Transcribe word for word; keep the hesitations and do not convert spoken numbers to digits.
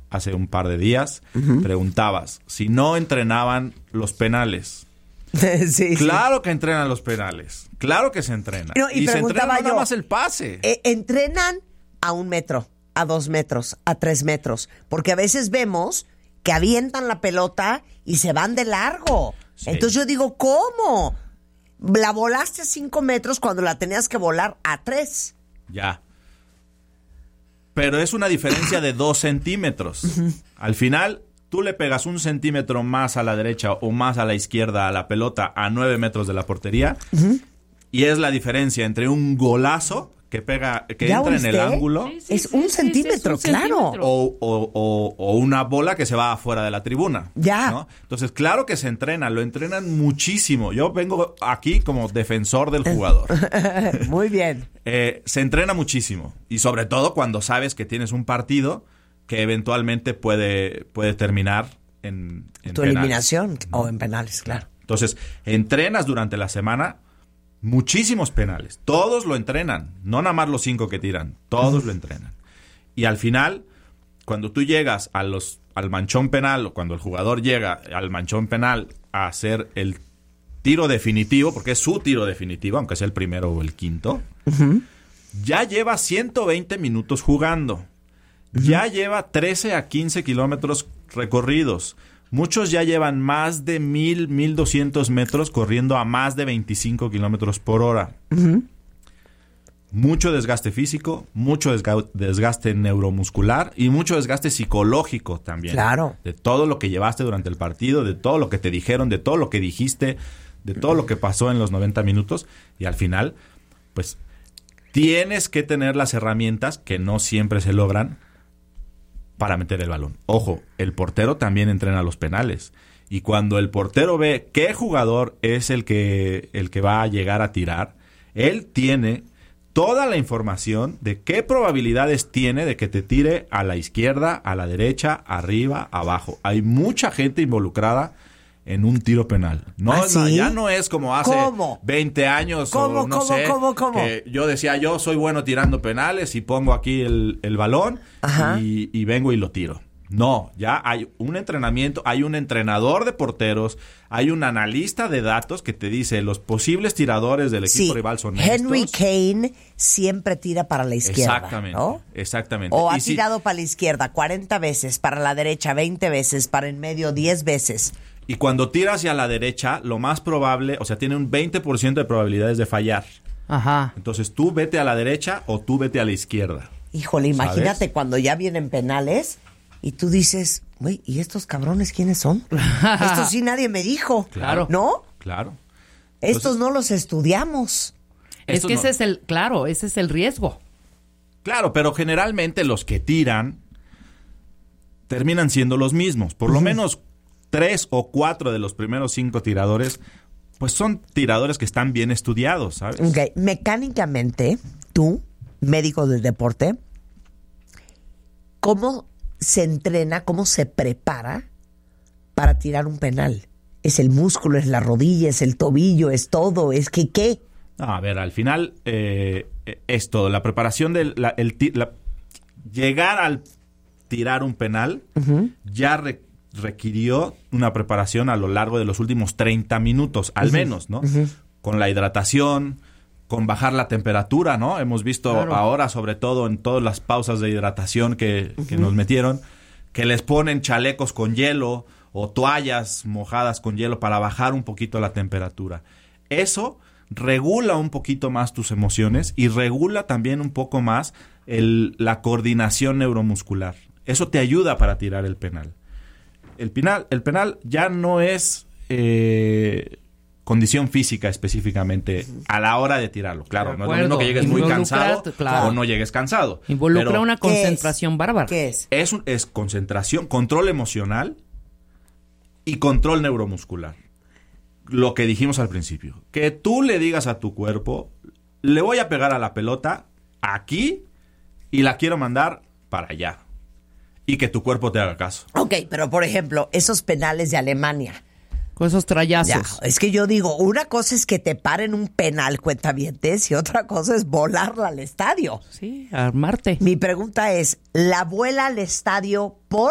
hace un par de días, uh-huh. preguntabas si no entrenaban los penales. sí, claro sí. que entrenan los penales. Claro que se entrenan. No, y y se entrena yo, nada más el pase. Eh, entrenan a un metro, a dos metros, a tres metros. Porque a veces vemos que avientan la pelota y se van de largo. Sí. Entonces yo digo, ¿cómo? La volaste a cinco metros cuando la tenías que volar a tres. Ya. Pero es una diferencia de dos centímetros. Uh-huh. Al final, tú le pegas un centímetro más a la derecha o más a la izquierda a la pelota a nueve metros de la portería. Uh-huh. Y es la diferencia entre un golazo que pega, que entra en el ángulo. Sí, sí, es sí, un sí, centímetro, sí, es un claro. Centímetro. O, o, o, o una bola que se va afuera de la tribuna. Ya. ¿no? Entonces, claro que se entrena, lo entrenan muchísimo. Yo vengo aquí como defensor del jugador. Muy bien. Eh, se entrena muchísimo. Y sobre todo cuando sabes que tienes un partido que eventualmente puede, puede terminar en, en tu penales. eliminación o en penales, claro. Entonces, entrenas durante la semana muchísimos penales. Todos lo entrenan. No nada más los cinco que tiran. Todos uh-huh. lo entrenan. Y al final, cuando tú llegas a los, al manchón penal o cuando el jugador llega al manchón penal a hacer el tiro definitivo, porque es su tiro definitivo, aunque sea el primero o el quinto, uh-huh. ya lleva ciento veinte minutos jugando. Uh-huh. Ya lleva trece a quince kilómetros recorridos. Muchos ya llevan más de mil, mil doscientos metros corriendo a más de veinticinco kilómetros por hora. Uh-huh. Mucho desgaste físico, mucho desga- desgaste neuromuscular y mucho desgaste psicológico también. Claro. De todo lo que llevaste durante el partido, de todo lo que te dijeron, de todo lo que dijiste, de todo lo que pasó en los noventa minutos. Y al final, pues, tienes que tener las herramientas que no siempre se logran para meter el balón. Ojo, el portero también entrena los penales. Y cuando el portero ve qué jugador es el que, el que va a llegar a tirar, él tiene toda la información de qué probabilidades tiene de que te tire a la izquierda, a la derecha, arriba, abajo. Hay mucha gente involucrada en un tiro penal. No, ¿Ah, sí? no, ya no es como hace ¿Cómo? veinte años ¿Cómo, o no cómo, sé, cómo, cómo? que yo decía, yo soy bueno tirando penales y pongo aquí el, el balón y, y vengo y lo tiro. No, ya hay un entrenamiento, hay un entrenador de porteros, hay un analista de datos que te dice los posibles tiradores del equipo sí, rival son Henry estos. Kane siempre tira para la izquierda. Exactamente, ¿no? exactamente. O ha y tirado si, para la izquierda cuarenta veces, para la derecha veinte veces, para en medio diez veces. Y cuando tira hacia la derecha, lo más probable, o sea, tiene un veinte por ciento de probabilidades de fallar. Ajá. Entonces tú vete a la derecha o tú vete a la izquierda. Híjole, imagínate ¿sabes? Cuando ya vienen penales y tú dices, güey, ¿y estos cabrones quiénes son? Estos sí nadie me dijo. Claro. ¿No? Claro. Estos Entonces, no los estudiamos. Es que no. ese es el, claro, ese es el riesgo. Claro, pero generalmente los que tiran terminan siendo los mismos. Por lo uh-huh. menos tres o cuatro de los primeros cinco tiradores, pues son tiradores que están bien estudiados, ¿sabes? Ok, mecánicamente, tú, médico del deporte, ¿cómo se entrena, cómo se prepara para tirar un penal? ¿Es el músculo, es la rodilla, es el tobillo, es todo? ¿Es que qué? No, a ver, al final eh, es todo. La preparación del la, el, la, llegar al tirar un penal uh-huh. ya re, requirió una preparación a lo largo de los últimos treinta minutos, al uh-huh. menos, ¿no? Uh-huh. Con la hidratación, con bajar la temperatura, ¿no? Hemos visto claro. ahora, sobre todo en todas las pausas de hidratación que, uh-huh. que nos metieron, que les ponen chalecos con hielo o toallas mojadas con hielo para bajar un poquito la temperatura. Eso regula un poquito más tus emociones y regula también un poco más el, la coordinación neuromuscular. Eso te ayuda para tirar el penal. El penal, el penal ya no es eh, condición física específicamente a la hora de tirarlo. Claro, no es lo mismo que llegues muy cansado claro. o no llegues cansado. Involucra pero una concentración ¿qué bárbara. ¿Qué es? Es, un, es concentración, control emocional y control neuromuscular. Lo que dijimos al principio. Que tú le digas a tu cuerpo, le voy a pegar a la pelota aquí y la quiero mandar para allá. Y que tu cuerpo te haga caso. Ok, pero por ejemplo, esos penales de Alemania. Con esos trayazos. Ya, es que yo digo, una cosa es que te paren un penal, cuentavientes, y otra cosa es volarla al estadio. Sí, armarte. Mi pregunta es, ¿la vuela al estadio por